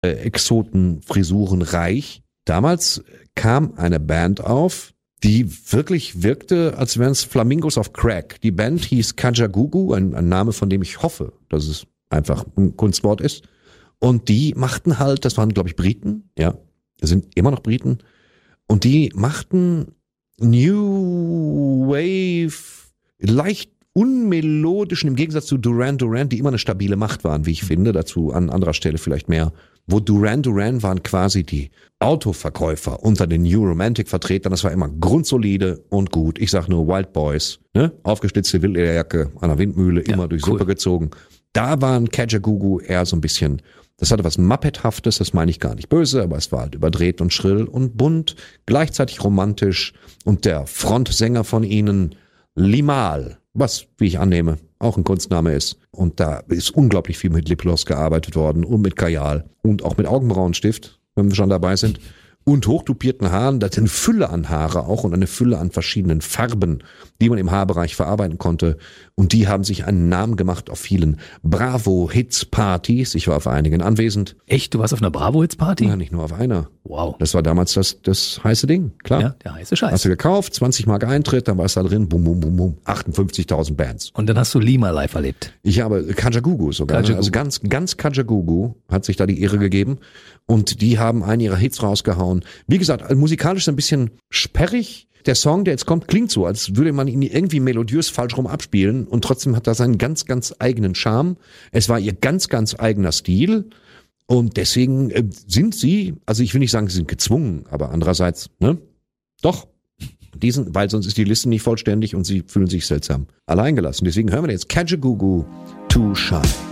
Exotenfrisuren reich. Damals kam eine Band auf, die wirklich wirkte, als wären es Flamingos auf Crack. Die Band hieß Kajagoogoo, ein Name, von dem ich hoffe, dass es einfach ein Kunstwort ist. Und die machten halt, das waren, glaube ich, Briten, ja, das sind immer noch Briten. Und die machten New Wave, leicht unmelodischen, im Gegensatz zu Duran Duran, die immer eine stabile Macht waren, wie ich finde, dazu an anderer Stelle vielleicht mehr. Wo Duran Duran waren quasi die Autoverkäufer unter den New Romantic Vertretern, das war immer grundsolide und gut. Ich sag nur Wild Boys, ne? Aufgeschlitzte Wildlederjacke an der Windmühle, immer durch Suppe gezogen. Da waren Kajagoogoo eher so ein bisschen, das hatte was Muppethaftes, das meine ich gar nicht böse, aber es war halt überdreht und schrill und bunt, gleichzeitig romantisch und der Frontsänger von ihnen, Limahl, was, wie ich annehme, auch ein Kunstname ist. Und da ist unglaublich viel mit Lipgloss gearbeitet worden und mit Kajal und auch mit Augenbrauenstift, wenn wir schon dabei sind. Und hochtupierten Haaren, das ist eine Fülle an Haare auch und eine Fülle an verschiedenen Farben, die man im Haarbereich verarbeiten konnte. Und die haben sich einen Namen gemacht auf vielen Bravo-Hits-Partys. Ich war auf einigen anwesend. Echt? Du warst auf einer Bravo-Hits-Party? Ja, nicht nur auf einer. Wow. Das war damals das heiße Ding, klar. Ja, der heiße Scheiß. Hast du gekauft, 20 Mark Eintritt, dann warst du da drin, bum, bum, bum, bum, 58.000 Bands. Und dann hast du Lima live erlebt. Ich habe Kajagoogoo sogar, Kajagoogoo. also ganz Kajagoogoo hat sich da die Ehre gegeben und die haben einen ihrer Hits rausgehauen. Wie gesagt, musikalisch ein bisschen sperrig. Der Song, der jetzt kommt, klingt so, als würde man ihn irgendwie melodiös falsch rum abspielen und trotzdem hat er seinen ganz, ganz eigenen Charme. Es war ihr ganz, ganz eigener Stil und deswegen sind sie, also ich will nicht sagen, sie sind gezwungen, aber andererseits, ne? Doch. Weil sonst ist die Liste nicht vollständig und sie fühlen sich seltsam alleingelassen. Deswegen hören wir jetzt Kajagoogoo, Too Shy.